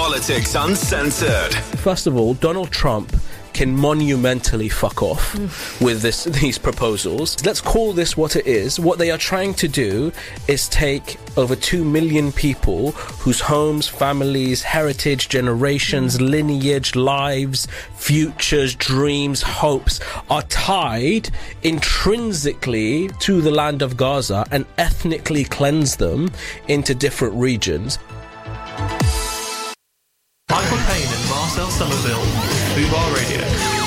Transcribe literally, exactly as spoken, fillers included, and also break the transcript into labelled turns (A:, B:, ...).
A: Politics Uncensored.
B: First of all, Donald Trump can monumentally fuck off mm. with this these proposals. Let's call this what it is. What they are trying to do is take over two million people whose homes, families, heritage, generations, mm. lineage, lives, futures, dreams, hopes are tied intrinsically to the land of Gaza and ethnically cleanse them into different regions.
C: Michael Caine and Marcel Somerville, Ubar